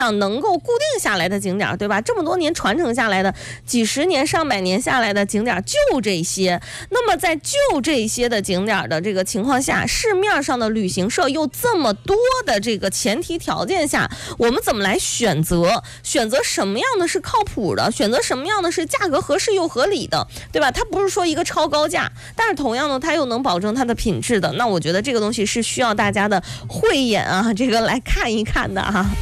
上能够固定下来的景点，对吧？这么多年传承下来的，几十年、上百年下来的景点就这些。那么在就这些的景点的这个情况下，市面上的旅行社又这么多的这个前提条件下，我们怎么来选择什么样的是靠谱的，选择什么样的是价格合适又合理的，对吧？它不是说一个超高价，但是同样呢，它又能保证它的品质的。那我觉得这个东西是需要大家的慧眼啊，这个来看一看的啊。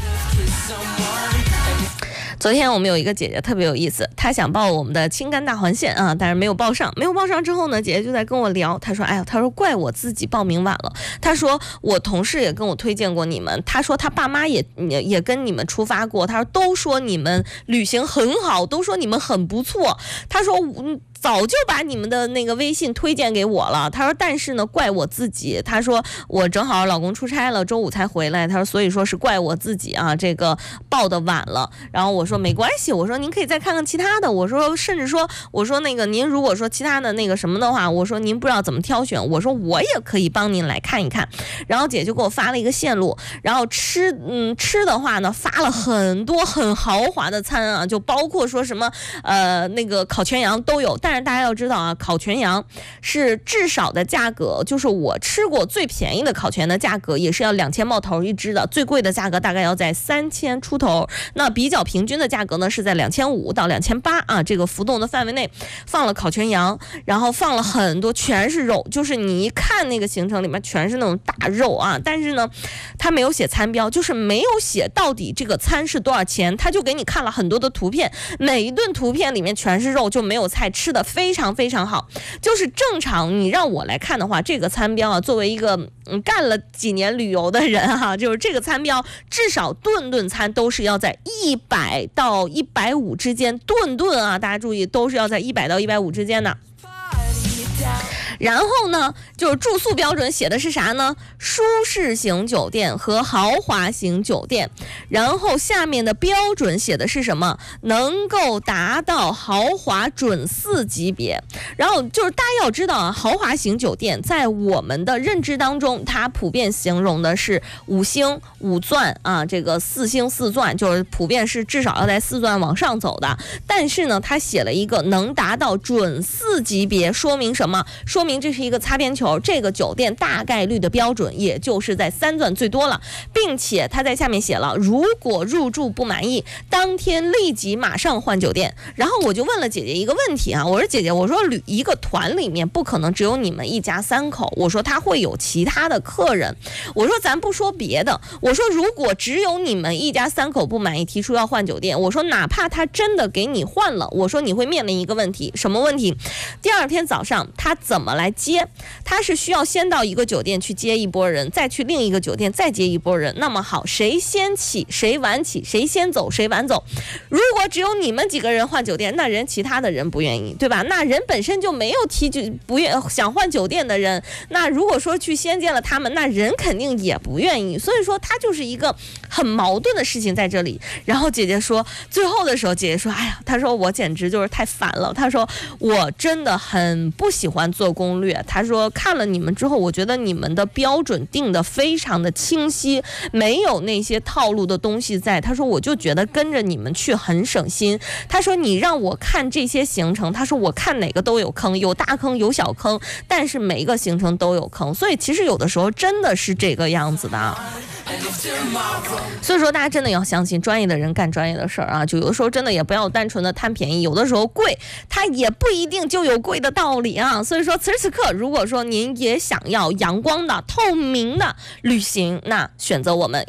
昨天我们有一个姐姐特别有意思，她想报我们的青甘大环线啊，但是没有报上之后呢，姐姐就在跟我聊，她说哎呀，她说怪我自己报名晚了，她说我同事也跟我推荐过你们，她说她爸妈也跟你们出发过，她说都说你们旅行很好，都说你们很不错，她说早就把你们的那个微信推荐给我了，他说但是呢怪我自己，他说我正好老公出差了，周五才回来，他说所以说是怪我自己啊，这个报的晚了。然后我说没关系，我说您可以再看看其他的，我说甚至说我说那个您如果说其他的那个什么的话，我说您不知道怎么挑选，我说我也可以帮您来看一看。然后姐就给我发了一个线路，然后吃的话呢发了很多很豪华的餐啊，就包括说什么那个烤全羊都有。但是大家要知道啊，烤全羊是至少的价格，就是我吃过最便宜的烤全的价格也是要2000冒头一只的，最贵的价格大概要在3000出头。那比较平均的价格呢是在2500到2800啊，这个浮动的范围内放了烤全羊，然后放了很多全是肉，就是你一看那个行程里面全是那种大肉啊，但是呢他没有写餐标，就是没有写到底这个餐是多少钱，他就给你看了很多的图片，每一顿图片里面全是肉，就没有菜，吃的非常非常好。就是正常你让我来看的话，这个餐标啊，作为一个干了几年旅游的人啊，就是这个餐标至少顿餐都是要在100到150之间，顿啊，大家注意都是要在100到150之间的。然后呢，就是住宿标准写的是啥呢？舒适型酒店和豪华型酒店。然后下面的标准写的是什么？能够达到豪华准4级别。然后就是大家要知道啊，豪华型酒店在我们的认知当中，它普遍形容的是5星5钻啊，这个4星4钻，就是普遍是至少要在4钻往上走的。但是呢，它写了一个能达到准4级别，说明什么？说明这是一个擦边球，这个酒店大概率的标准也就是在3钻最多了，并且他在下面写了，如果入住不满意，当天立即马上换酒店。然后我就问了姐姐一个问题啊，我说姐姐，我说一个团里面不可能只有你们一家3口，我说他会有其他的客人，我说咱不说别的，我说如果只有你们一家3口不满意提出要换酒店，我说哪怕他真的给你换了，我说你会面临一个问题，什么问题？第二天早上他怎么来接？他是需要先到一个酒店去接一波人，再去另一个酒店再接一波人。那么好，谁先起谁晚起，谁先走谁晚走。如果只有你们几个人换酒店，那其他的人不愿意，对吧？那人本身就没有想换酒店的人，那如果说去先见了他们，那人肯定也不愿意。所以说他就是一个很矛盾的事情在这里。然后姐姐说，最后的时候姐姐说，哎呀，她说我简直就是太烦了，她说我真的很不喜欢做攻略，她说看了你们之后，我觉得你们的标准定得非常的清晰，没有那些套路的东西在。她说我就觉得跟着你们去很省心。她说你让我看这些行程，她说我看哪个都有坑，有大坑有小坑，但是每一个行程都有坑，所以其实有的时候真的是这个样子的。所以说大家真的要相信专业的人干专业的事儿啊，就有的时候真的也不要单纯的贪便宜，有的时候贵它也不一定就有贵的道理啊。所以说此时此刻如果说您也想要阳光的透明的旅行，那选择我们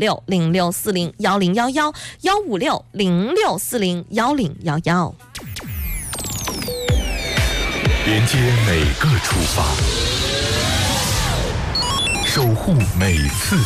15606401011 15606401011， 连接每个出发，守护每次